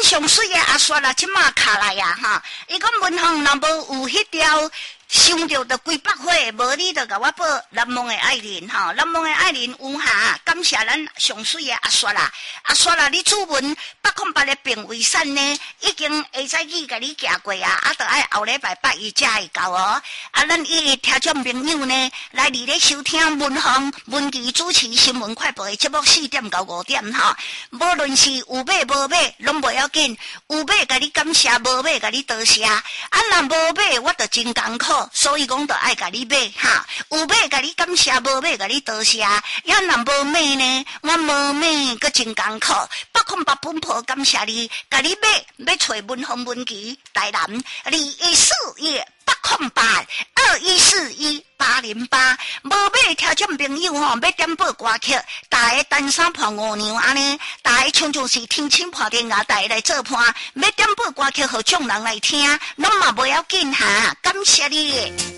上水的阿雪啦，即马卡来呀哈！伊讲文芳若无有迄条。想着着几百岁，无你着甲我报南蒙的爱人吼，南蒙的爱人有哈，感谢咱上水的阿雪啦，阿雪啦，你主文808的病危山呢，已经下早起甲你行过啊，啊，着爱后礼拜8伊才会到哦。啊，咱伊听众朋友呢，来伫咧收听文芳文琪主持新闻快报的节目4点到5点哈，无论是有买无买，拢袂要紧，有买甲你感谢，无买甲你多谢，啊，若无买，我着真艰苦。所以讲，就爱甲你买哈，有买甲你感谢，无买甲你多谢。要若无买呢，我无买，佮真艰苦。808本铺感谢你，甲你买找文芳文琪台南21418082141808。无买听众朋友吼，要点播歌曲，大家单三破五娘安尼，大家像是听清破电啊，大家来做伴，要点播歌曲，互众人来听，拢嘛袂要紧哈，感谢你。